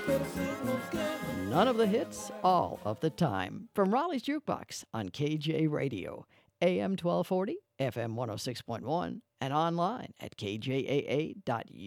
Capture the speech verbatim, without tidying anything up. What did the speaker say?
None of the hits, all of the time. From Raleigh's Jukebox on K J Radio, A M twelve forty, F M one oh six point one, and online at k j a a dot u s.